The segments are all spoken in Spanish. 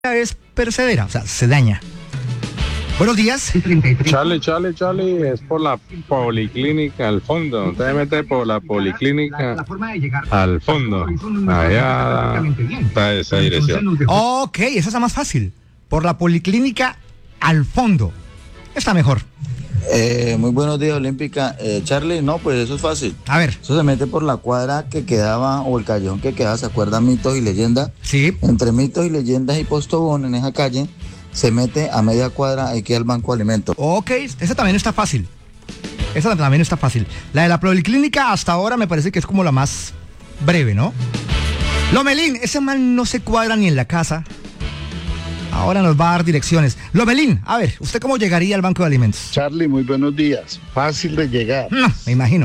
es persevera, o sea, se daña. Buenos días. Charlie, es por la policlínica al fondo. Usted mete por la policlínica al fondo. Allá está esa dirección. Ok, esa es la más fácil. Por la policlínica al fondo. Está mejor. Muy buenos días, Olímpica. Charlie, no, pues eso es fácil. A ver. Eso se mete por la cuadra que quedaba, o el callejón que quedaba, ¿se acuerdan? Mitos y leyendas. Sí. Entre Mitos y Leyendas y Postobón, en esa calle, se mete a media cuadra, ahí queda el Banco de Alimentos. Ok, esa también está fácil. Esa también está fácil. La de la policlínica hasta ahora me parece que es como la más breve, ¿no? Lomelín, ese man no se cuadra ni en la casa. Ahora nos va a dar direcciones. Lomelín, a ver, ¿usted cómo llegaría al Banco de Alimentos? Charlie, muy buenos días. Fácil de llegar. No, me imagino.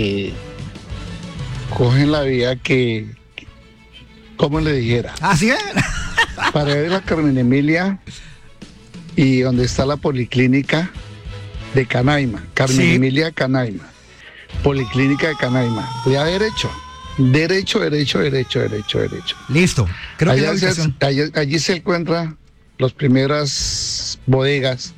Cogen la vía que ¿cómo le dijera? ¿Así es? Para ver la Carmen Emilia y donde está la policlínica de Canaima. Carmen Sí. Emilia Canaima. Policlínica de Canaima. Ya derecho. Derecho. Listo. Creo que la ubicación. Allí se encuentran las primeras bodegas.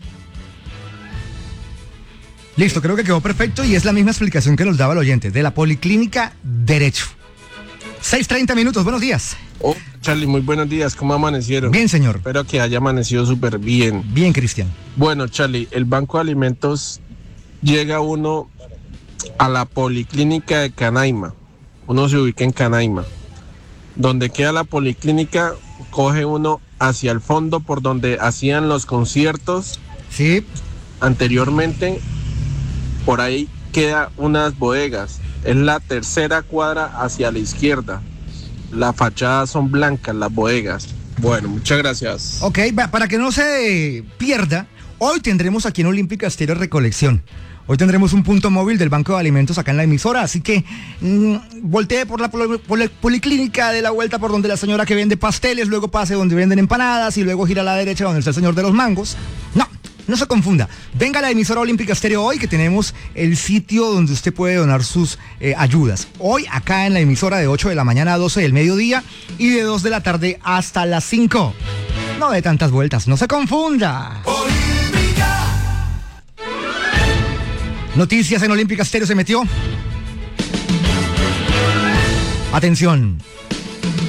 Listo, creo que quedó perfecto y es la misma explicación que nos daba el oyente. De la policlínica derecho. 6:30 minutos, buenos días. Oh, Charlie, muy buenos días, ¿cómo amanecieron? Bien, señor. Espero que haya amanecido súper bien. Bien, Cristian. Bueno, Charlie, el Banco de Alimentos llega uno a la policlínica de Canaima. Uno se ubica en Canaima. Donde queda la policlínica, coge uno hacia el fondo por donde hacían los conciertos. Sí. Anteriormente, por ahí queda unas bodegas. Es la tercera cuadra hacia la izquierda. Las fachadas son blancas, las bodegas. Bueno, muchas gracias. Ok, para que no se pierda, hoy tendremos aquí en Olímpica Estéreo Recolección. Hoy tendremos un punto móvil del Banco de Alimentos acá en la emisora, así que voltee por la policlínica, de la vuelta por donde la señora que vende pasteles, luego pase donde venden empanadas y luego gira a la derecha donde está el señor de los mangos. No se confunda. Venga a la emisora Olímpica Estéreo hoy, que tenemos el sitio donde usted puede donar sus ayudas. Hoy acá en la emisora de 8 de la mañana a 12 del mediodía y de 2 de la tarde hasta las 5. No de tantas vueltas, no se confunda. Noticias en Olímpica Estéreo se metió. Atención.